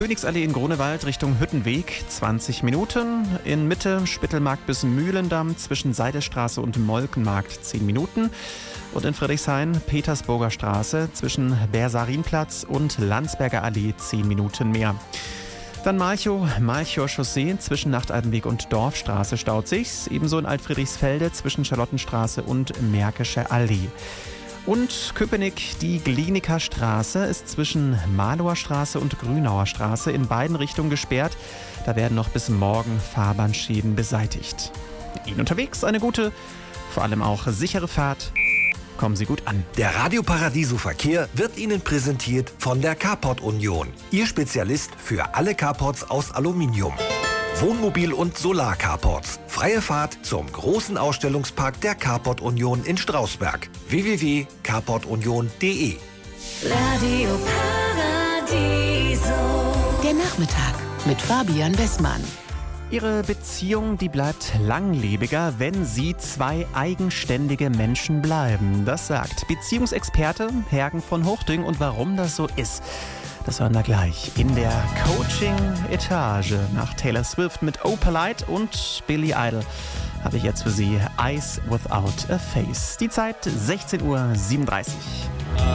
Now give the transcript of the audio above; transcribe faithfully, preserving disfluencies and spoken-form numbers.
Königsallee in Grunewald Richtung Hüttenweg, zwanzig Minuten. In Mitte Spittelmarkt bis Mühlendamm zwischen Seidelstraße und Molkenmarkt, zehn Minuten. Und in Friedrichshain Petersburger Straße zwischen Bersarinplatz und Landsberger Allee, zehn Minuten mehr. Dann Malchow, Malchower Chaussee zwischen Nachtalbenweg und Dorfstraße staut sich's. Ebenso in Altfriedrichsfelde zwischen Charlottenstraße und Märkische Allee. Und Köpenick, die Gliniker Straße ist zwischen Malower Straße und Grünauer Straße in beiden Richtungen gesperrt. Da werden noch bis morgen Fahrbahnschäden beseitigt. Ihnen unterwegs eine gute, vor allem auch sichere Fahrt. Kommen Sie gut an. Der Radio Paradiso Verkehr wird Ihnen präsentiert von der Carport Union. Ihr Spezialist für alle Carports aus Aluminium. Wohnmobil- und Solar-Carports. Freie Fahrt zum großen Ausstellungspark der Carport Union in Strausberg. w w w punkt carport union punkt d e Radio Paradiso. Der Nachmittag mit Fabian Wessmann. Ihre Beziehung, die bleibt langlebiger, wenn sie zwei eigenständige Menschen bleiben. Das sagt Beziehungsexperte Hergen von Hochding. Und warum das so ist, das hören wir gleich in der Coaching-Etage. Nach Taylor Swift mit Oh Polite und Billy Idol habe ich jetzt für Sie Eyes Without a Face. Die Zeit sechzehn Uhr siebenunddreißig.